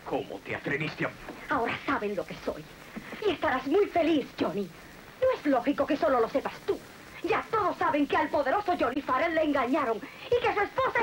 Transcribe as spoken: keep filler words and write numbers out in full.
¿Cómo te atreviste a...? Ahora saben lo que soy. Y estarás muy feliz, Johnny. No es lógico que solo lo sepas tú. Ya todos saben que al poderoso Johnny Farrell le engañaron y que su esposa